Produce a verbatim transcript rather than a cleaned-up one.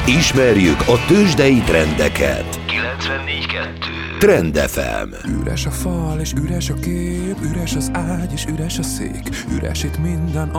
Ismerjük a tőzsdei trendeket. kilencvennégy kettő Trend ef em. Üres a fal és üres a kép, üres az ágy és üres a szék, üres itt minden.